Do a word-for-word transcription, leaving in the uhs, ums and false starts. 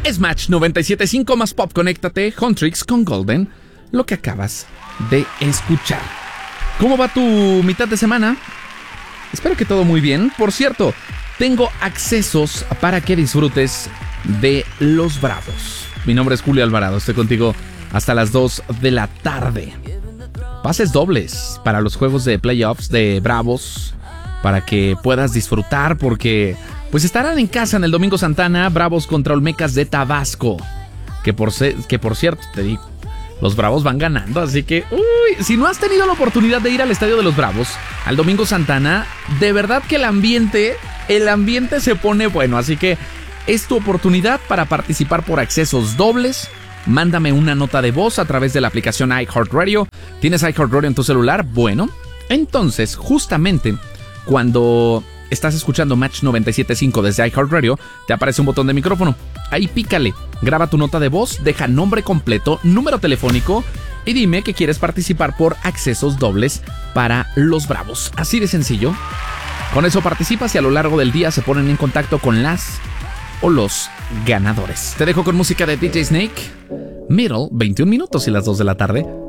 Es Match noventa y siete punto cinco más pop. Conéctate, Huntrix con Golden, lo que acabas de escuchar. ¿Cómo va tu mitad de semana? Espero que todo muy bien. Por cierto, tengo accesos para que disfrutes de los Bravos. Mi nombre es Julio Alvarado, estoy contigo hasta las dos de la tarde. Pases dobles para los juegos de playoffs de Bravos, para que puedas disfrutar, porque pues estarán en casa en el Domingo Santana, Bravos contra Olmecas de Tabasco. Que por, se, que por cierto, te digo, los Bravos van ganando, así que, uy, si no has tenido la oportunidad de ir al estadio de los Bravos, al Domingo Santana, de verdad que el ambiente, el ambiente se pone bueno, así que es tu oportunidad para participar por accesos dobles. Mándame una nota de voz a través de la aplicación iHeartRadio. ¿Tienes iHeartRadio en tu celular? Bueno, entonces, justamente cuando estás escuchando Match noventa y siete punto cinco desde iHeartRadio, te aparece un botón de micrófono. Ahí pícale, graba tu nota de voz, deja nombre completo, número telefónico y dime que quieres participar por accesos dobles para los Bravos. Así de sencillo. Con eso participas y a lo largo del día se ponen en contacto con las o los ganadores. Te dejo con música de D J Snake. Middle, veintiún minutos y las dos de la tarde.